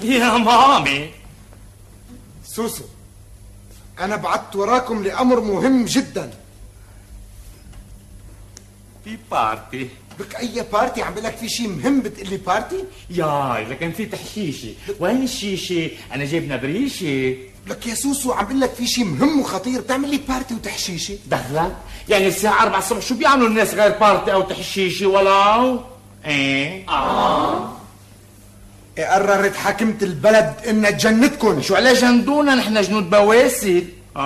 يا مامي. سوسو، أنا بعت وراكم لأمر مهم جدا. في بارتي. بك أي بارتي؟ عم بقلك في شيء مهم بتقلي بارتي؟ ياي لكن في تحشيشة. وين الشيشة؟ أنا جايب نبريشة. لك يا سوسو عم بقلك في شيء مهم وخطير، بتعمل لي بارتي وتحشيشة؟ دخلك؟ يعني الساعة 4 الصبح شو بيعملوا الناس غير بارتي أو تحشيشة ولو؟ إيه؟ قررت حاكمة البلد إنها تجندكم. شو عليه جندونا؟ نحن جنود بواسل.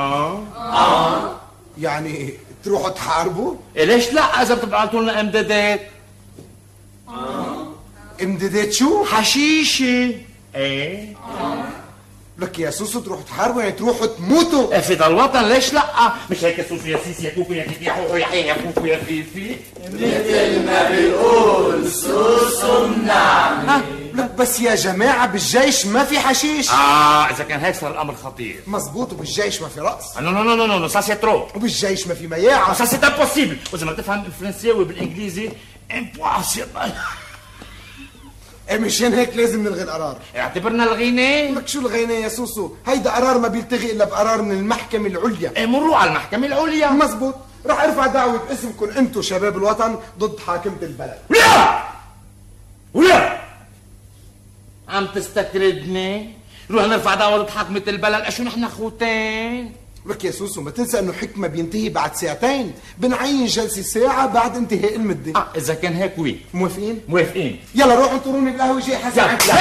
يعني تروحوا تحاربوا؟ إيه ليش لا إذا بتبعتوا لنا امدادات؟ امدادات شو؟ حشيشة. إيه؟ لك يا سوسو تروحوا تحاربوا يعني تروحوا تموتوا. افيد الوطن ليش لا؟ مش هيك يا سوسو يا سيسي يا كوكو يا كيكي يا حوحو يا حي يا كوكو يا فيفي؟ مثل ما بيقول سوسو بنعمل. لك بس يا جماعة بالجيش ما في حشيش. إذا كان هيك صار الأمر خطير. مزبوط، وبالجيش ما في رقص. نو نو نو نو نو سا سي ترو. وبالجيش ما في مياعة. سا سي امبوسيبل. وإذا ما تفهم الفرنساوي بالإنجليزي امبوسيبل. مشان هيك لازم نلغي القرار. اعتبرنا الغينة. لك شو الغينة يا سوسو؟ هيدا قرار ما بيلتغي إلا بقرار من المحكمة العليا. مروا على المحكمة العليا. مزبوط، رح ارفع دعوة اسمكم انتو شباب الوطن ضد حاكمة البلد. ولا عم تستكردني؟ روح نرفع دعوة ضد حاكمة البلد. اشو نحن خوتين؟ لك يا سوسو ما تنسى انه حكمة بينتهي بعد ساعتين، بنعين جلسة ساعة بعد انتهاء المدة. اذا كان هيك وي موافقين؟ موافقين. يلا روحوا انطروني بالقهوة جاي حسن.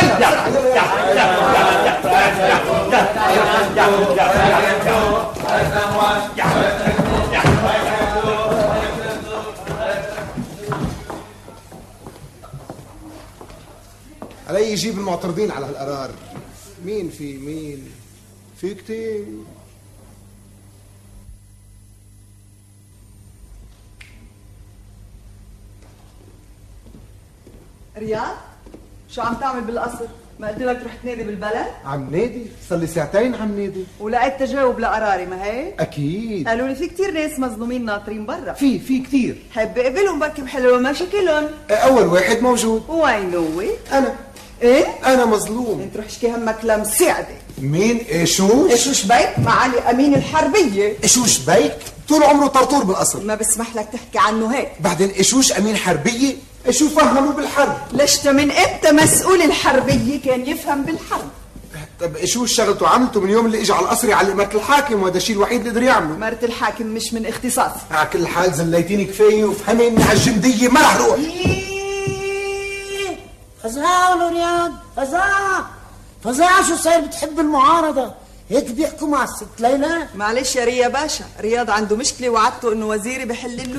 علي يجيب المعترضين على هالقرار. مين في كتير. رياض، شو عم تعمل بالقصر؟ ما قلت لك تروح تنادي بالبلد؟ عم نادي، صار لي ساعتين عم نادي. ولقيت تجاوب لقراري ما هيك؟ اكيد. قالوا لي في كتير ناس مظلومين ناطرين برا. في كتير. حب اقبلهم بركي بحلوا مشاكلهم. اول واحد موجود. وين هو؟ انا. ايه؟ انا مظلوم. انت روح اشكي همك لمساعدة. مين؟ ايشوش؟ ايشوش بيك معالي امين الحربية. ايشوش بيك؟ طول عمره طرطور بالقصر. ما بسمح لك تحكي عنه هيك. بعدين ايشوش امين حربية؟ شو فهموا بالحرب؟ ليش من امتى مسؤول الحربية كان يفهم بالحرب؟ طب ايشوش شغلته عملته من يوم اللي اجى على القصر يعلق مرت الحاكم، وهذا الشيء الوحيد اللي قدر يعمله. مرت الحاكم مش من اختصاصي. على كل حال زليتيني كفايه وفهمي اني على الجندية ما رح روح. فزاعة رياض، فزاعة شو صاير بتحب المعارضة؟ هيك بيحكوا مع الست ليلى؟ معلش يا ريا باشا، رياض عنده مشكلة وعدته انه وزيري بحل له